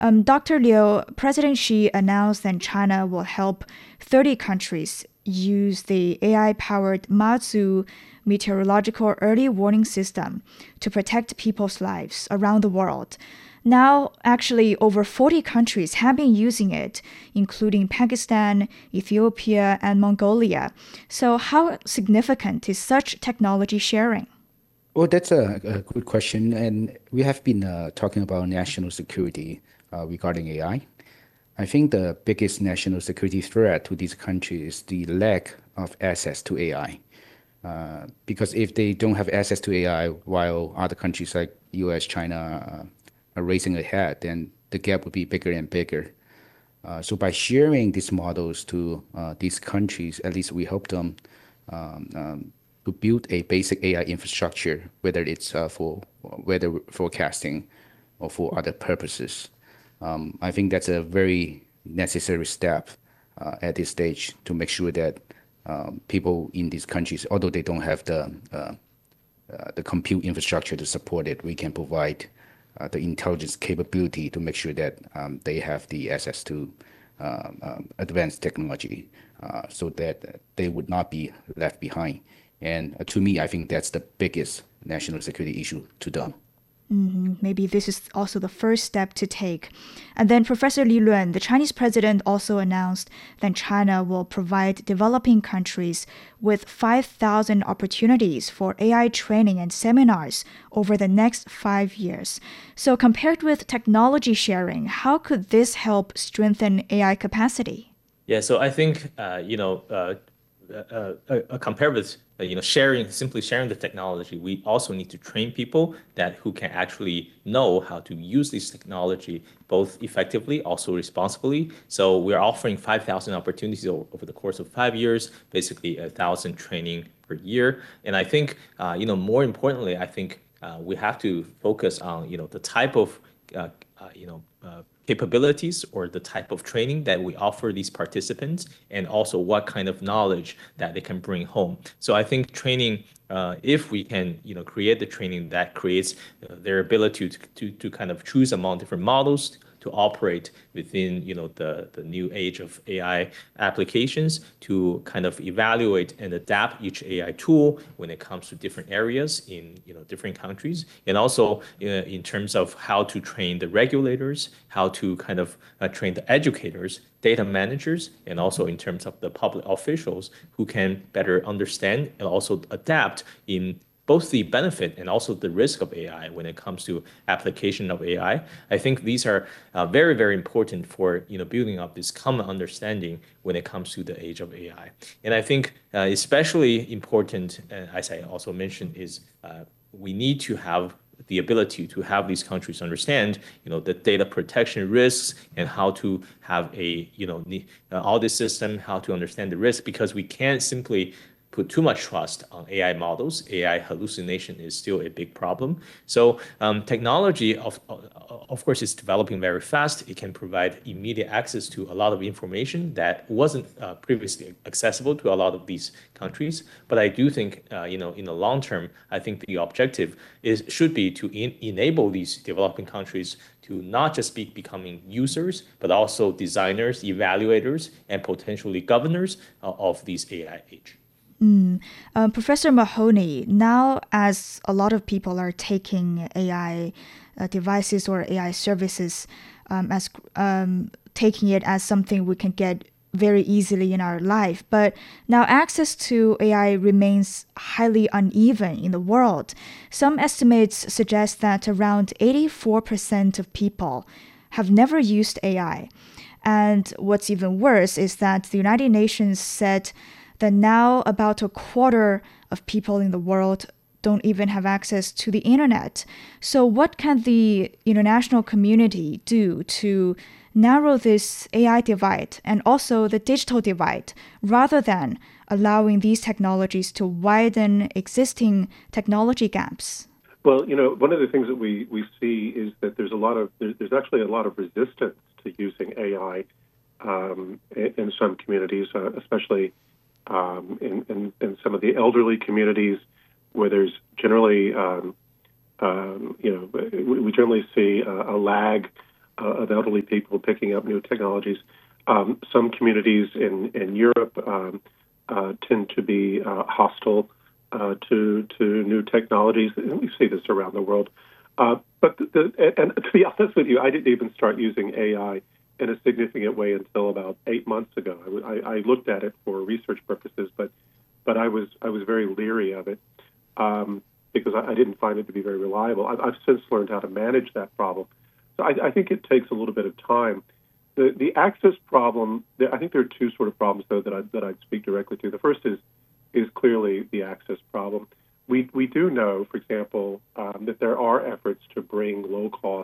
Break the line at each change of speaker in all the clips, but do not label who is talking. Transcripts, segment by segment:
Dr. Liu, President Xi announced that China will help 30 countries use the AI-powered Mazu meteorological early warning system to protect people's lives around the world. Now, actually, over 40 countries have been using it, including Pakistan, Ethiopia, and Mongolia. So how significant is such technology sharing?
Well, that's a good question. And we have been talking about national security regarding AI. I think the biggest national security threat to these countries is the lack of access to AI. Because if they don't have access to AI while other countries like US, China are racing ahead, then the gap would be bigger and bigger. So by sharing these models to these countries, at least we help them to build a basic AI infrastructure, whether it's for weather forecasting or for other purposes. I think that's a very necessary step at this stage to make sure that people in these countries, although they don't have the compute infrastructure to support it, we can provide the intelligence capability to make sure that they have the access to advanced technology so that they would not be left behind. And to me, I think that's the biggest national security issue to them.
Maybe this is also the first step to take. And then Professor Li Luan, the Chinese president, also announced that China will provide developing countries with 5,000 opportunities for AI training and seminars over the next 5 years. So compared with technology sharing, how could this help strengthen AI capacity?
Yeah, so I think compared with simply sharing the technology, we also need to train people who can actually know how to use this technology both effectively, also responsibly. So we're offering 5,000 opportunities over the course of 5 years, basically 1,000 training per year. And I think more importantly, I think we have to focus on the type of capabilities or the type of training that we offer these participants, and also what kind of knowledge that they can bring home. So I think training, if we can create the training that creates their ability to kind of choose among different models to operate within the new age of AI applications, to kind of evaluate and adapt each AI tool when it comes to different areas in different countries, and also in terms of how to train the regulators, how to kind of train the educators, data managers, and also in terms of the public officials who can better understand and also adapt in both the benefit and also the risk of AI when it comes to application of AI. I think these are very, very important for building up this common understanding when it comes to the age of AI. And I think especially important, as I also mentioned, is we need to have the ability to have these countries understand, the data protection risks and how to have audit system, how to understand the risk, because we can't simply put too much trust on AI models. AI hallucination is still a big problem. So technology, of course, is developing very fast. It can provide immediate access to a lot of information that wasn't previously accessible to a lot of these countries. But I do think, in the long term, I think the objective should be to enable these developing countries to not just be becoming users, but also designers, evaluators, and potentially governors of this AI age.
Professor Mahoney, now as a lot of people are taking AI devices or AI services as taking it as something we can get very easily in our life, but now access to AI remains highly uneven in the world. Some estimates suggest that around 84% of people have never used AI. And what's even worse is that the United Nations said that now about a quarter of people in the world don't even have access to the internet. So what can the international community do to narrow this AI divide and also the digital divide, rather than allowing these technologies to widen existing technology gaps?
Well, one of the things that we see is that there's actually a lot of resistance to using AI in some communities, especially in some of the elderly communities, where there's generally, we generally see a lag of elderly people picking up new technologies. Some communities in Europe tend to be hostile to new technologies, and we see this around the world. But to be honest with you, I didn't even start using AI in a significant way until about 8 months ago. I looked at it for research purposes, but I was very leery of it because I didn't find it to be very reliable. I've since learned how to manage that problem. So I think it takes a little bit of time. The access problem, I think there are two sort of problems, though, that I'd speak directly to. The first is clearly the access problem. We do know, for example, that there are efforts to bring low-cost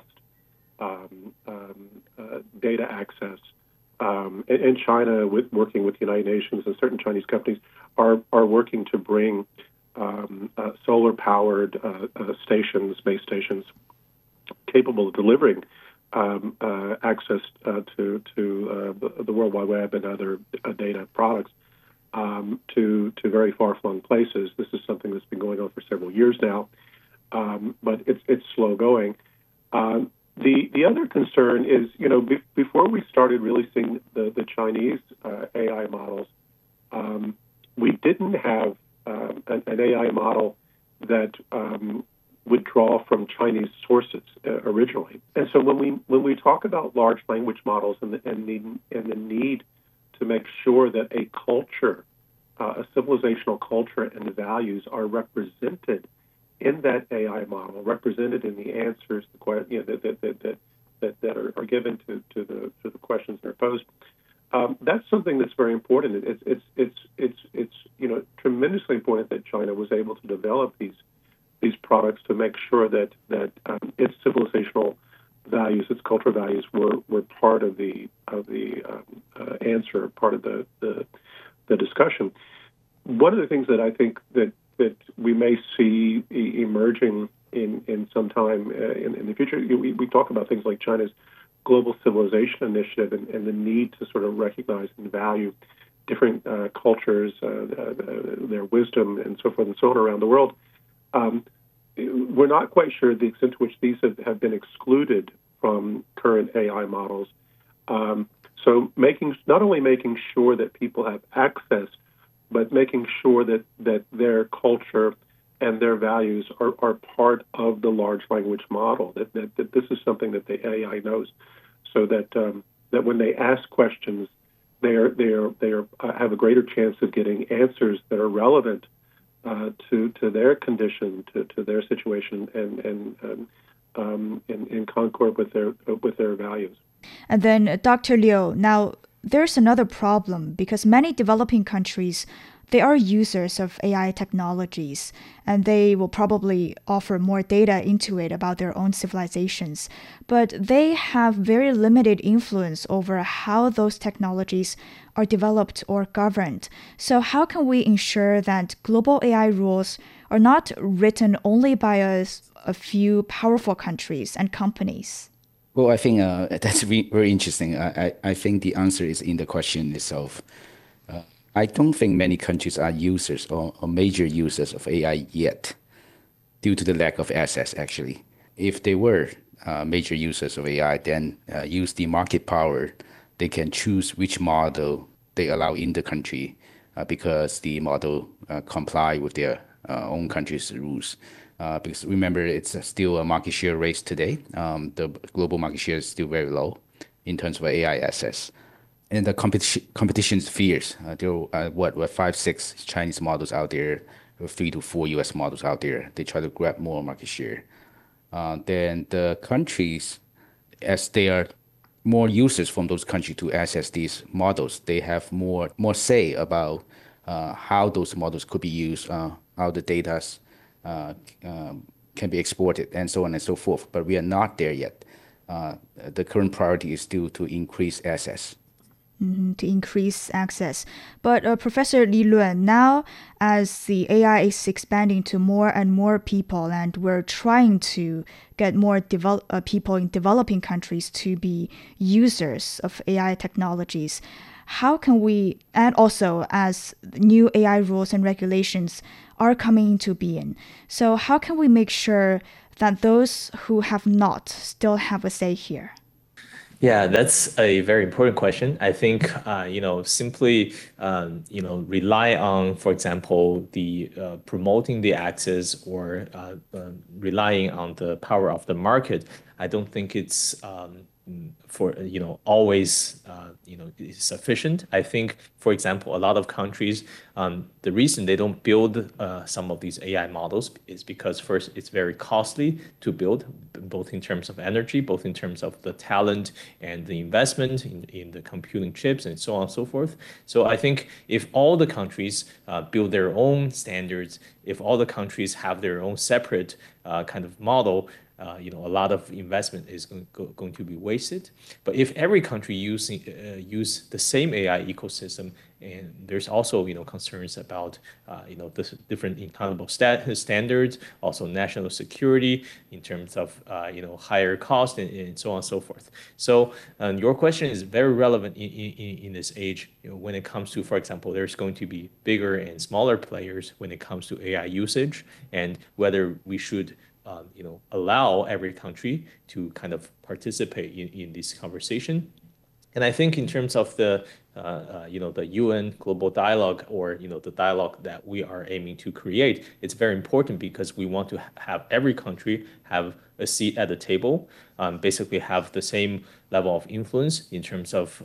data access. And China, working with the United Nations, and certain Chinese companies are working to bring solar-powered base stations, capable of delivering access to the World Wide Web and other data products to very far-flung places. This is something that's been going on for several years now, but it's slow going. The other concern is, before we started really seeing the Chinese AI models, we didn't have an AI model that would draw from Chinese sources originally. And so when we talk about large language models and the need to make sure that a culture, a civilizational culture and values are represented in that AI model, represented in the answers that are given to the questions that are posed. That's something that's very important. It's tremendously important that China was able to develop these products to make sure that its civilizational values, its cultural values, were part of the answer, part of the discussion. One of the things that I think that we may see emerging in some time in the future, we talk about things like China's Global Civilization Initiative and the need to sort of recognize and value different cultures, their wisdom, and so forth and so on around the world. We're not quite sure the extent to which these have been excluded from current AI models. So not only making sure that people have access, but making sure that their culture and their values are part of the large language model, that this is something that the AI knows, so that when they ask questions, they have a greater chance of getting answers that are relevant to their condition, to their situation, and in concord with their values.
And then, Dr. Liu, now there's another problem because many developing countries, they are users of AI technologies, and they will probably offer more data into it about their own civilizations. But they have very limited influence over how those technologies are developed or governed. So how can we ensure that global AI rules are not written only by a few powerful countries and companies?
Well, I think that's very interesting. I think the answer is in the question itself. I don't think many countries are users or major users of AI yet, due to the lack of access, actually. If they were major users of AI, then use the market power, they can choose which model they allow in the country because the model comply with their own country's rules. Because remember, it's still a market share race today. The global market share is still very low in terms of AI access. And the competition is fierce. There are 5, 6 Chinese models out there, or 3 to 4 US models out there. They try to grab more market share. Then the countries, as they are more users from those countries to access these models, they have more say about how those models could be used, how the data can be exported, and so on and so forth. But we are not there yet. The current priority is still to increase access.
To increase access. But Professor Li Luan, now as the AI is expanding to more and more people, and we're trying to get more people in developing countries to be users of AI technologies, how can we, and also as new AI rules and regulations are coming into being, so how can we make sure that those who have not still have a say here?
Yeah, that's a very important question. I think, simply, rely on, for example, the promoting the access or relying on the power of the market. I don't think it's for always is sufficient. I think, for example, a lot of countries, the reason they don't build some of these AI models is because first it's very costly to build, both in terms of energy, both in terms of the talent and the investment in the computing chips and so on and so forth. So I think if all the countries build their own standards, if all the countries have their own separate kind of model, a lot of investment is going to be wasted. But if every country use the same AI ecosystem, and there's also concerns about the different incompatible standards, also national security in terms of higher cost and so on and so forth. So your question is very relevant in this age. When it comes to, for example, there's going to be bigger and smaller players when it comes to AI usage, and whether we should allow every country to kind of participate in this conversation. And I think in terms of the UN global dialogue, or the dialogue that we are aiming to create, it's very important because we want to have every country have a seat at the table, basically have the same level of influence in terms of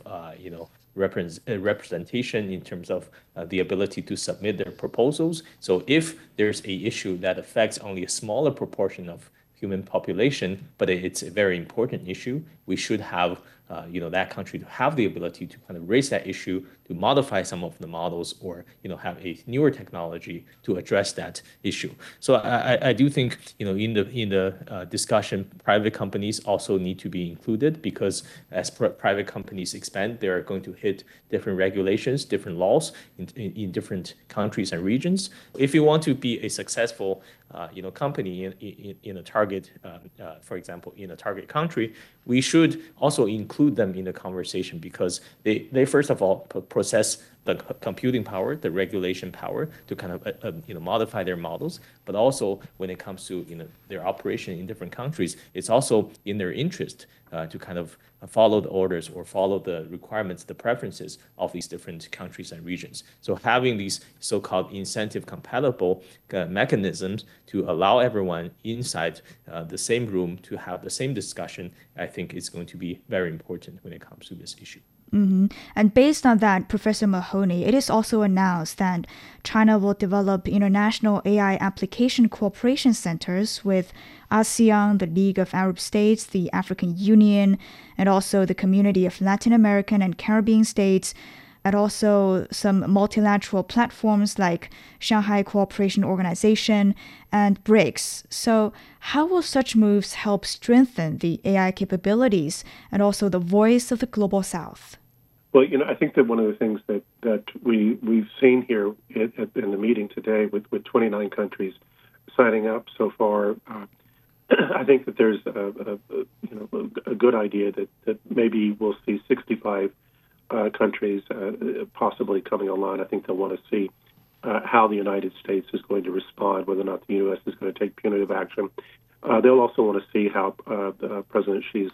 representation, in terms of the ability to submit their proposals. So if there's a issue that affects only a smaller proportion of human population, but it's a very important issue, we should have that country to have the ability to kind of raise that issue, to modify some of the models, or have a newer technology to address that issue. So I do think in the discussion, private companies also need to be included, because as private companies expand, they are going to hit different regulations, different laws in different countries and regions. If you want to be a successful company in a target, for example, in a target country, we should also include them in the conversation, because they first of all possess the computing power, the regulation power to kind of modify their models. But also when it comes to their operation in different countries, it's also in their interest to kind of follow the orders or follow the requirements, the preferences of these different countries and regions. So having these so-called incentive compatible mechanisms to allow everyone inside the same room to have the same discussion, I think is going to be very important when it comes to this issue.
Mm-hmm. And based on that, Professor Mahoney, it is also announced that China will develop international AI application cooperation centers with ASEAN, the League of Arab States, the African Union, and also the Community of Latin American and Caribbean States, and also some multilateral platforms like Shanghai Cooperation Organization and BRICS. So how will such moves help strengthen the AI capabilities and also the voice of the Global South?
Well, I think that one of the things that we've seen here in the meeting today with 29 countries signing up so far, I think that there's a good idea that maybe we'll see 65 countries possibly coming online. I think they'll want to see how the United States is going to respond, whether or not the U.S. is going to take punitive action. They'll also want to see how President Xi's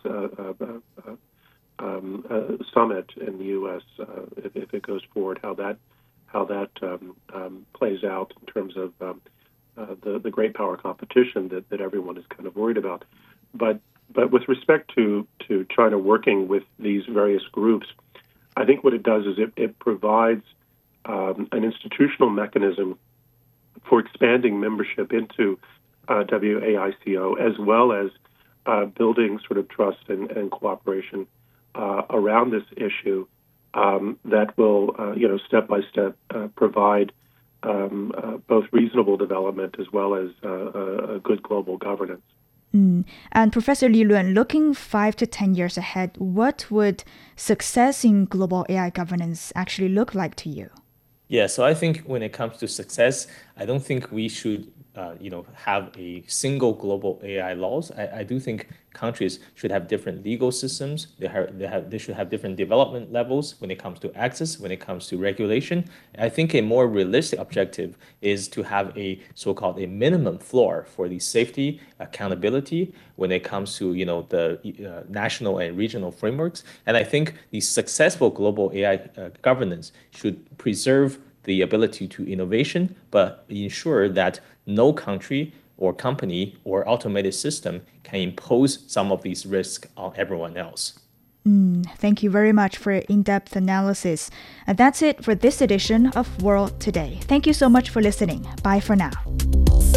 summit in the U.S., if it goes forward, how that plays out in terms of the great power competition that everyone is kind of worried about. But with respect to China working with these various groups, I think what it does is it provides an institutional mechanism for expanding membership into WAICO, as well as building sort of trust and cooperation around this issue that will, step by step, provide both reasonable development as well as a good global governance.
And Professor Li Lun, looking 5 to 10 years ahead, what would success in global AI governance actually look like to you?
Yeah, so I think when it comes to success, I don't think we should have a single global AI laws. I do think countries should have different legal systems. They should have different development levels when it comes to access, when it comes to regulation. I think a more realistic objective is to have a so-called a minimum floor for the safety, accountability when it comes to the national and regional frameworks. And I think the successful global AI governance should preserve the ability to innovation, but ensure that no country or company or automated system can impose some of these risks on everyone else.
Thank you very much for your in-depth analysis. And that's it for this edition of World Today. Thank you so much for listening. Bye for now.